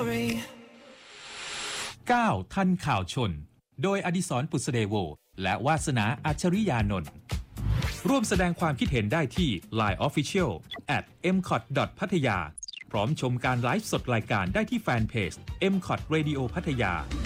9 ทันข่าวชนโดยอดิศรปุษเดโวและวาสนาอัจฉริยานนท์ร่วมแสดงความคิดเห็นได้ที่ Line Official @mcot.pattaya พร้อมชมการไลฟ์สดรายการได้ที่แฟนเพจ mcot Radio พัทยา